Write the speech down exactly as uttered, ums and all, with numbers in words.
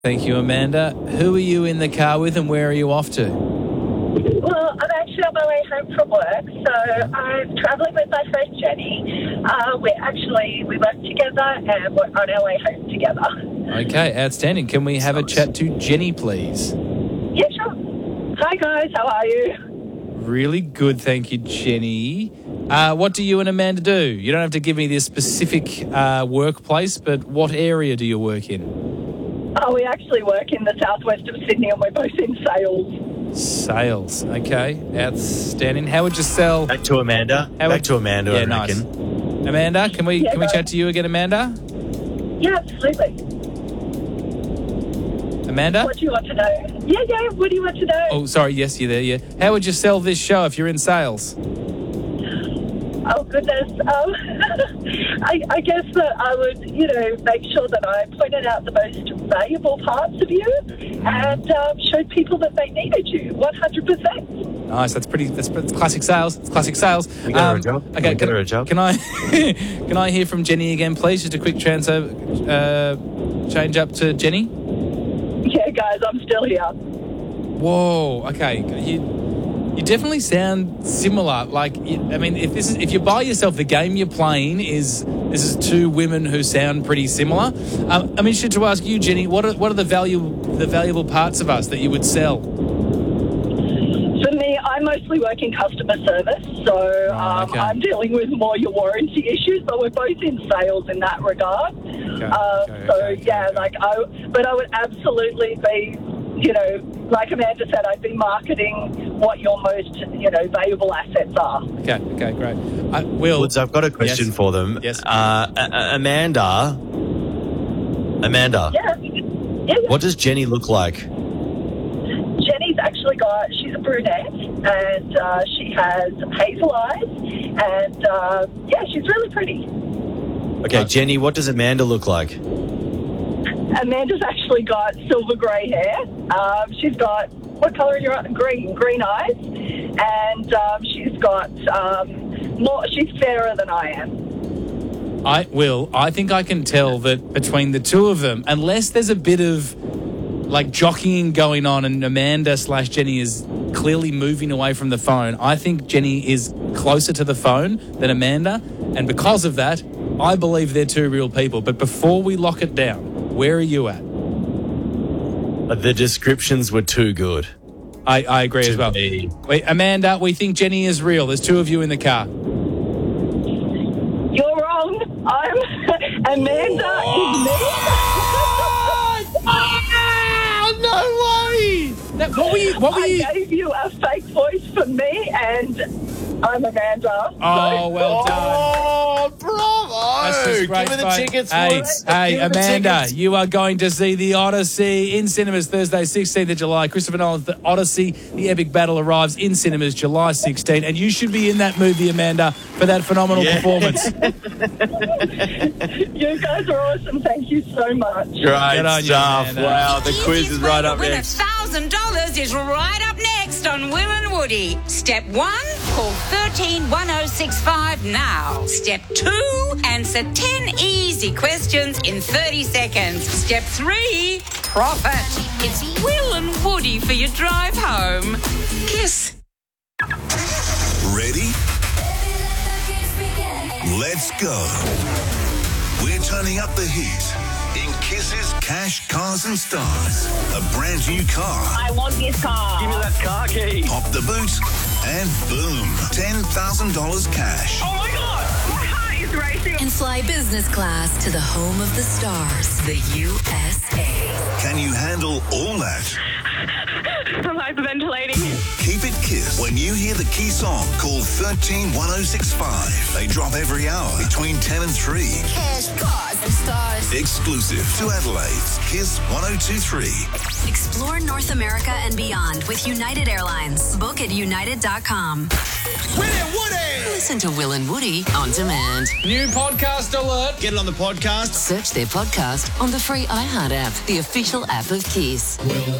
Thank you, Amanda. Who are you in the car with and where are you off to? Well, I'm actually on my way home from work, so I'm travelling with my friend Jenny. Uh, we're actually, we work together and we're on our way home together. Okay, outstanding. Can we have a chat to Jenny, please? Yeah, sure. Hi, guys. How are you? Really good, thank you, Jenny. Uh, what do you and Amanda do? You don't have to give me this specific uh, workplace, but what area do you work in? Oh, we actually work in the southwest of Sydney and we're both in sales. Sales, okay, outstanding. How would you sell? Back to Amanda. How Back would- to Amanda, Yeah, I nice. reckon. Amanda, can we Yeah, can we go. chat to you again, Amanda? Yeah, absolutely. Amanda? What do you want to know? Yeah, yeah, what do you want to know? Oh, sorry, yes, you're there, yeah. How would you sell this show if you're in sales? Oh, goodness. Um, I, I guess that I would, you know, make sure that I pointed out the most valuable parts of you and um, showed people that they needed you, one hundred percent. Nice, that's pretty, that's, that's classic sales. It's classic sales. We get her a job. Okay, We get can, her a job. can I can I hear from Jenny again, please? Just a quick transfer, uh, change up to Jenny. Yeah, guys, I'm still here. Whoa, okay. You you definitely sound similar. Like, you, I mean, if this is if you buy yourself the game you're playing is this is two women who sound pretty similar. Um, I'm interested to ask you, Jenny, what are what are the value the valuable parts of us that you would sell? For me, I mostly work in customer service, so um, okay. I'm dealing with more your warranty issues, but we're both in sales in that regard. Okay, Uh, okay, so, okay, yeah, okay. like I, but I would absolutely be, you know, like Amanda said, I'd be marketing what your most, you know, valuable assets are. Okay, okay, great. I, Will, Woods, I've got a question Yes. for them. Yes. Uh, A- A- Amanda. Amanda. Yeah, yeah, yeah. What does Jenny look like? Jenny's actually got, she's a brunette and uh, she has hazel eyes and uh, yeah, she's really pretty. Okay, Jenny, what does Amanda look like? Amanda's actually got silver grey hair. Um, she's got, what colour are your eyes? Green, green eyes. And um, she's got, um, more, she's fairer than I am. I Will, I think I can tell that between the two of them, unless there's a bit of like jockeying going on and Amanda slash Jenny is clearly moving away from the phone, I think Jenny is closer to the phone than Amanda. And because of that, I believe they're two real people. But before we lock it down, where are you at? Uh, The descriptions were too good. I, I agree as well. me. Wait, Amanda, we think Jenny is real. There's two of you in the car. You're wrong. I'm, Amanda is me. Oh, no way! That, what were you? What were I you? gave you a fake voice for me and I'm Amanda. Oh, well done. Oh, bravo! That's just great Give me the fun. tickets, Hey, Woods. hey, Give me the Amanda, tickets. you are going to see The Odyssey in cinemas Thursday, sixteenth of July. Christopher Nolan's The Odyssey, the epic battle arrives in cinemas July sixteenth, and you should be in that movie, Amanda, for that phenomenal Yeah. performance. You guys are awesome. Thank you so much. Great Good on you, stuff. Amanda. Wow, the quiz is right up win next. a thousand dollars is right up next on Will and Woody. Step one, call thirteen one oh six five now. Step two, answer ten easy questions in thirty seconds. Step three, profit. It's Will and Woody for your drive home. Kiss. Ready? Let's go. We're turning up the heat in Kiss's Cash, Cars and Stars. A brand new car. I want this car. Give me that car key. Pop the boot and boom, ten thousand dollars cash. Oh my God. My heart is racing. And fly business class to the home of the stars, the U S A. Can you handle all that? I'm hyperventilating. Keep it Kiss. When you hear the key song, call thirteen one oh six five. They drop every hour between ten and three. Cash, cars, and stars. Exclusive to Adelaide's Kiss one oh two three. Explore North America and beyond with United Airlines. Book at united dot com. Listen to Will and Woody on demand. New podcast alert. Get it on the podcast. Search their podcast on the free iHeart app, the official app of Kiss. Will